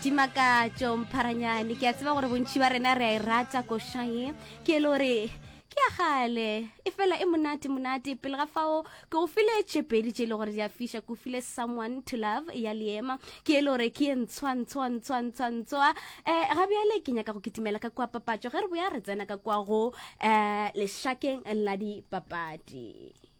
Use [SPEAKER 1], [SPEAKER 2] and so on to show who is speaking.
[SPEAKER 1] Timakatso mpharanyane ke a tseba gore bontši ba rena re a e rata košae ke e le gore ke a gale e fela e monate pele ga fao ke go file tšepedi tše e le gore di a fiša ke go file someone to love ya leema ke e le gore ke e ntshwa gabeale ke nyaka go kitimela ka kwa papatso ge re boya re tsena ka kwa go lešakeng la dipapadi.